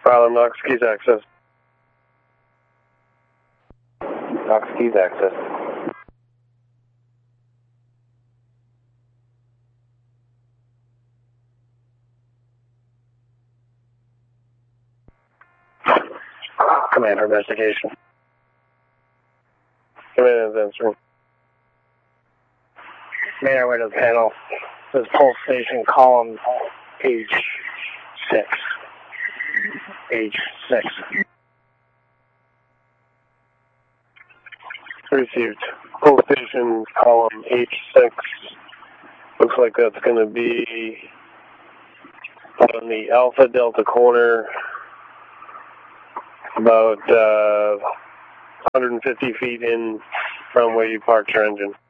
File Knox Keys access. Knox Keys access. Commander investigation. Commander answering. Commander windows panel. This is pulse station column page 6. Page 6. Received. Pole station column H6. Looks like that's going to be on the Alpha Delta corner, about 150 feet in from where you parked your engine.